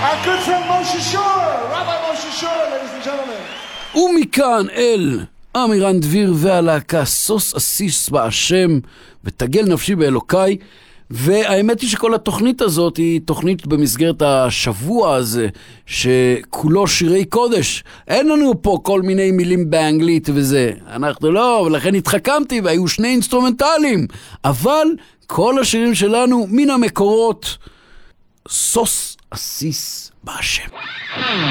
Our good friend Moshe Shore, Rabbi Moshe Shore, ladies and gentlemen. ומכאן אל אמירן דביר והלהקה סוס אסיס בהשם ותגל נפשי באלוקיי. והאמת היא שכל התוכנית הזאת היא תוכנית במסגרת השבוע הזה שכולו שירי קודש. אין לנו פה כל מיני מילים באנגלית וזה, אנחנו לא, ולכן התחכמתי והיו שני אינסטרומנטלים, אבל כל השירים שלנו מן המקורות סוס אסיס בהשם.